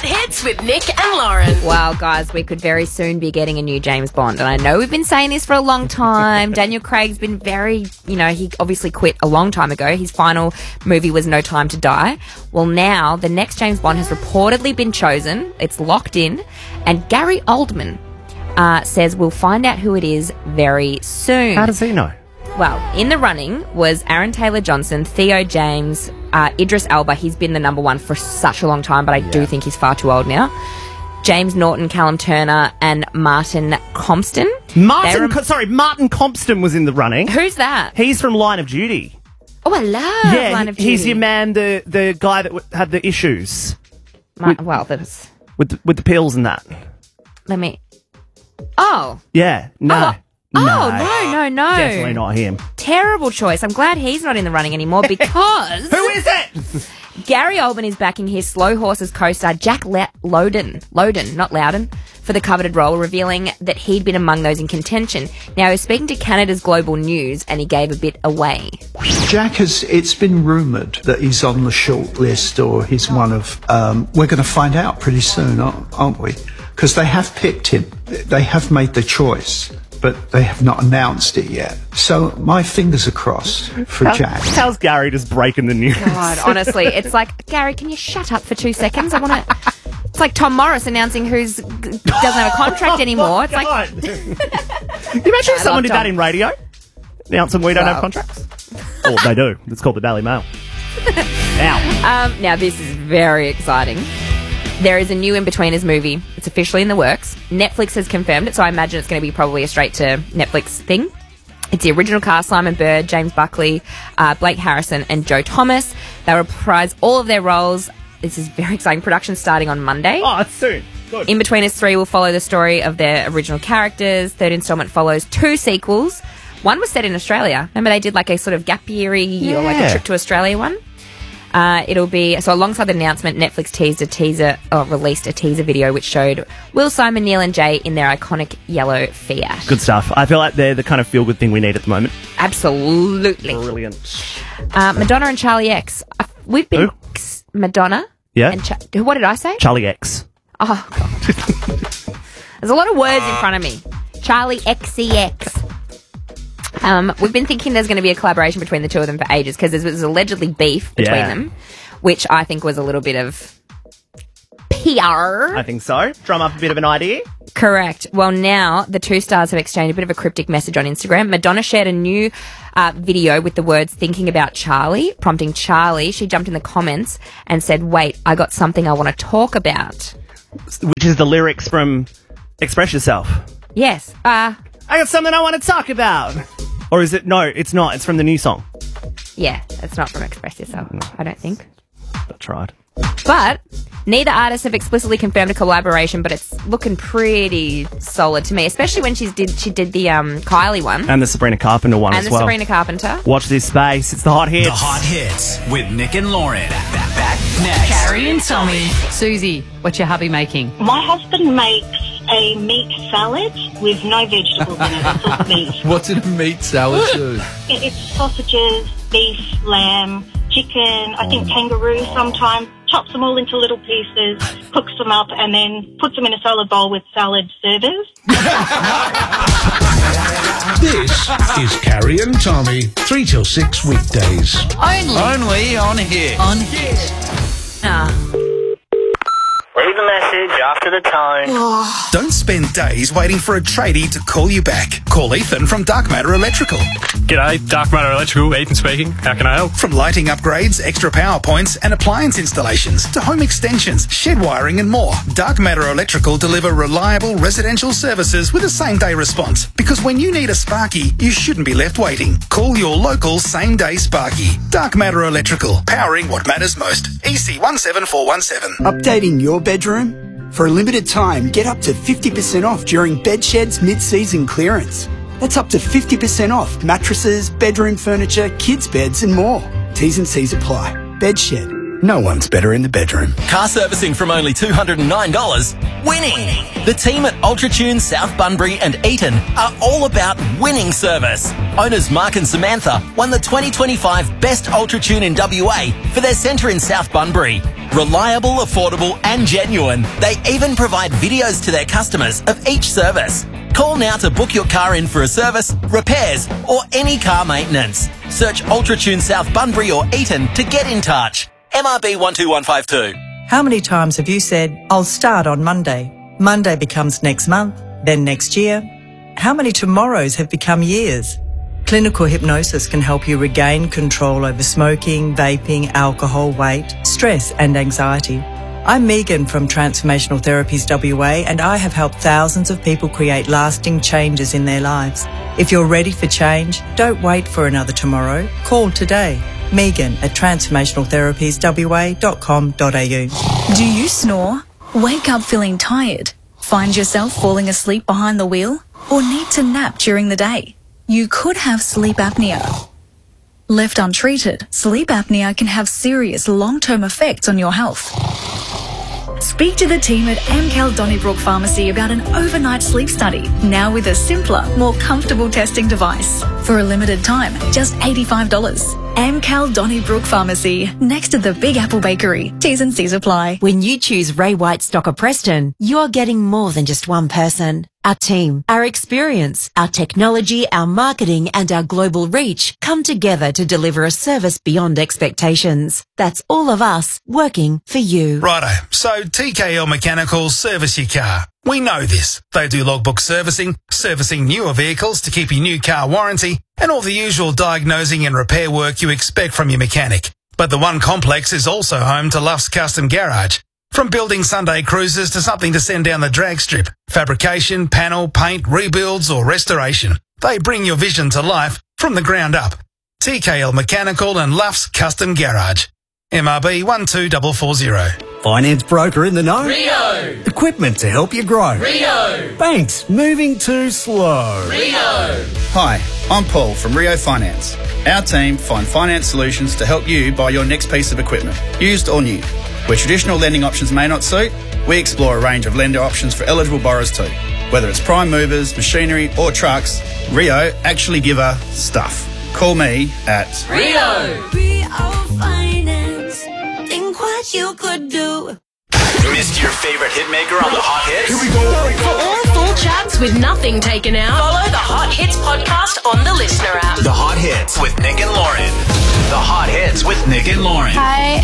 Hits with Nick and Lauren. Well, guys, we could very soon be getting a new James Bond. And I know we've been saying this for a long time. Daniel Craig's been very, he obviously quit a long time ago. His final movie was No Time to Die. Well, now the next James Bond has reportedly been chosen. It's locked in. And Gary Oldman says we'll find out who it is very soon. How does he know? Well, in the running was Aaron Taylor-Johnson, Theo James, Idris Elba. He's been the number one for such a long time, but I do think he's far too old now. James Norton, Callum Turner, and Martin Compston. Martin Compston was in the running. Who's that? He's from Line of Duty. Oh, I love Line of Duty. He's your man, the guy that had the issues. That was... With the pills and that. Let me... Oh. Yeah, no. No. Definitely not him. Terrible choice. I'm glad he's not in the running anymore because... Who is it? Gary Oldman is backing his Slow Horses co-star Jack Lowden, not Loudon, for the coveted role, revealing that he'd been among those in contention. Now, he was speaking to Canada's Global News and he gave a bit away. Jack it's been rumoured that he's on the short list or he's one of... we're going to find out pretty soon, aren't we? Because they have picked him. They have made the choice, but they have not announced it yet. So my fingers are crossed for Jack. How's Gary just breaking the news? God, honestly, it's like, Gary, can you shut up for 2 seconds? I want to... It's like Tom Morris announcing doesn't have a contract anymore. It's like... Can you imagine if someone did that in radio? Announcing we don't have contracts? Well, they do. It's called the Daily Mail. Now, this is very exciting. There is a new In-Betweeners movie. It's officially in the works. Netflix has confirmed it, so I imagine it's going to be probably a straight-to-Netflix thing. It's the original cast, Simon Bird, James Buckley, Blake Harrison, and Joe Thomas. They reprise all of their roles. This is very exciting. Production starting on Monday. Oh, it's soon. Good. In-Betweeners 3 will follow the story of their original characters. Third installment follows 2 sequels. One was set in Australia. Remember they did like a sort of gap year-y or like a trip to Australia one? It'll be, so alongside the announcement, Netflix released a teaser video which showed Will, Simon, Neil and Jay in their iconic yellow Fiat. Good stuff. I feel like they're the kind of feel-good thing we need at the moment. Absolutely. Brilliant. Madonna and Charlie X. We've been... Madonna? Yeah. And what did I say? Charlie X. Oh, God. There's a lot of words in front of me. Charlie XCX. We've been thinking there's going to be a collaboration between the two of them for ages because there was allegedly beef between them, which I think was a little bit of PR. I think so. Drum up a bit of an idea. Correct. Well, now the two stars have exchanged a bit of a cryptic message on Instagram. Madonna shared a new video with the words "thinking about Charlie," prompting Charlie. She jumped in the comments and said, "Wait, I got something I want to talk about." Which is the lyrics from Express Yourself. Yes. I got something I want to talk about. Or is it? No, it's not. It's from the new song. Yeah, it's not from Express Yourself, I don't think. That's right. But neither artists have explicitly confirmed a collaboration, but it's looking pretty solid to me, especially when she did the Kylie one. And the Sabrina Carpenter one as well. And the Sabrina Carpenter. Watch this space. It's the Hot Hits. The Hot Hits with Nick and Lauren. Back next. Carrie and Tommy. Susie, what's your hubby making? My husband makes a meat salad with no vegetables in it. It's all meat. What's in a meat salad, Sue? It's sausages, beef, lamb, chicken, I think kangaroo sometimes. Chops them all into little pieces, cooks them up, and then puts them in a salad bowl with salad servers. This is Carrie and Tommy, 3 till 6 weekdays. Only on Hit. On Hit. Leave a message after the tone. Don't spend days waiting for a tradie to call you back. Call Ethan from Dark Matter Electrical. G'day, Dark Matter Electrical, Ethan speaking. How can I help? From lighting upgrades, extra power points and appliance installations to home extensions, shed wiring and more, Dark Matter Electrical deliver reliable residential services with a same-day response. Because when you need a Sparky, you shouldn't be left waiting. Call your local same-day Sparky. Dark Matter Electrical, powering what matters most. EC 17417. Updating your bedroom? For a limited time, get up to 50% off during Bedshed's mid-season clearance. That's up to 50% off mattresses, bedroom furniture, kids' beds and more. T's and C's apply. Bedshed. No one's better in the bedroom. Car servicing from only $209. Winning! The team at UltraTune, South Bunbury and Eaton are all about winning service. Owners Mark and Samantha won the 2025 Best UltraTune in WA for their centre in South Bunbury. Reliable, affordable and genuine. They even provide videos to their customers of each service. Call now to book your car in for a service, repairs or any car maintenance. Search UltraTune South Bunbury or Eaton to get in touch. MRB 12152. How many times have you said, I'll start on Monday? Monday becomes next month, then next year. How many tomorrows have become years? Clinical hypnosis can help you regain control over smoking, vaping, alcohol, weight, stress and anxiety. I'm Megan from Transformational Therapies WA, and I have helped thousands of people create lasting changes in their lives. If you're ready for change, don't wait for another tomorrow. Call today. Megan at transformationaltherapieswa.com.au. Do you snore? Wake up feeling tired? Find yourself falling asleep behind the wheel? Or need to nap during the day? You could have sleep apnea. Left untreated, sleep apnea can have serious long-term effects on your health. Speak to the team at Amcal Donnybrook Pharmacy about an overnight sleep study, now with a simpler, more comfortable testing device. For a limited time, just $85. Amcal Donnybrook Pharmacy, next to the Big Apple Bakery. T's and C's apply. When you choose Ray White Stocker Preston, you're getting more than just one person. Our team, our experience, our technology, our marketing and our global reach come together to deliver a service beyond expectations. That's all of us working for you. Righto, so TKL Mechanical service your car. We know this. They do logbook servicing, servicing newer vehicles to keep your new car warranty, and all the usual diagnosing and repair work you expect from your mechanic. But the One Complex is also home to Luff's Custom Garage. From building Sunday cruisers to something to send down the drag strip, fabrication, panel, paint, rebuilds or restoration, they bring your vision to life from the ground up. TKL Mechanical and Luff's Custom Garage. MRB 12440. Finance broker in the know? Rio! Equipment to help you grow? Rio! Banks moving too slow? Rio! Hi, I'm Paul from Rio Finance. Our team find finance solutions to help you buy your next piece of equipment, used or new. Where traditional lending options may not suit, we explore a range of lender options for eligible borrowers too. Whether it's prime movers, machinery or trucks, Rio actually give a stuff. Call me at Rio! Rio Finance. Think what you could do. Missed your favourite hitmaker on the Hot Hits? Here we go. For all full chats with nothing taken out, follow the Hot Hits podcast on the Listener app. The Hot Hits with Nick and Lauren. The Hot Hits with Nick and Lauren. Hi,